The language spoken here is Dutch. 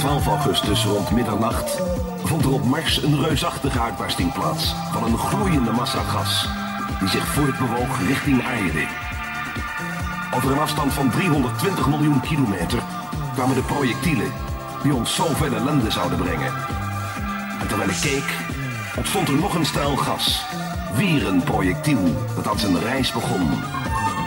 12 augustus rond middernacht vond er op Mars een reusachtige uitbarsting plaats van een gloeiende massa gas die zich voortbewoog richting aarde. Over een afstand van 320 miljoen kilometer kwamen de projectielen die ons zoveel ellende zouden brengen. En terwijl ik keek, ontstond er nog een straal gas. Weer een projectiel dat aan zijn reis begon.